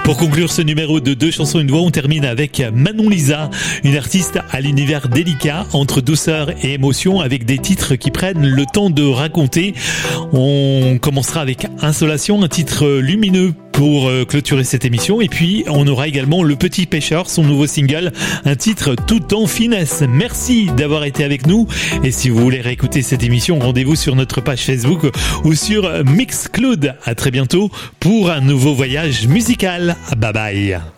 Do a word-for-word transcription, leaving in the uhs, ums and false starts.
Pour conclure ce numéro de deux chansons une voix, on termine avec Manon Lisa, une artiste à l'univers délicat entre douceur et émotion, avec des titres qui prennent le temps de raconter. On commencera avec Insolation, un titre lumineux pour clôturer cette émission, et puis on aura également Le Petit Pêcheur, son nouveau single, un titre tout en finesse. Merci d'avoir été avec nous, et si vous voulez réécouter cette émission, rendez-vous sur notre page Facebook ou sur Mixcloud. À très bientôt pour un nouveau voyage musical. Bye bye.